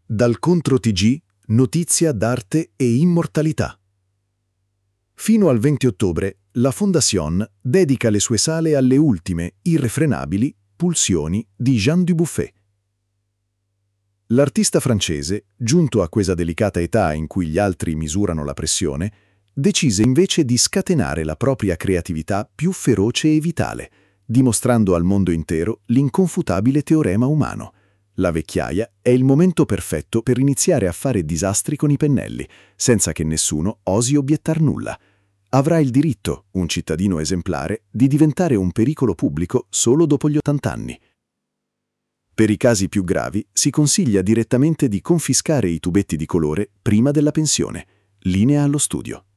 Dal Contro TG, notizia d'arte e immortalità. Fino al 20 ottobre, la Fondation dedica le sue sale alle ultime, irrefrenabili, pulsioni di Jean Dubuffet. L'artista francese, giunto a questa delicata età in cui gli altri misurano la pressione, decise invece di scatenare la propria creatività più feroce e vitale, dimostrando al mondo intero l'inconfutabile teorema umano. La vecchiaia è il momento perfetto per iniziare a fare disastri con i pennelli, senza che nessuno osi obiettar nulla. Avrà il diritto, un cittadino esemplare, di diventare un pericolo pubblico solo dopo gli 80 anni. Per i casi più gravi si consiglia direttamente di confiscare i tubetti di colore prima della pensione. Linea allo studio.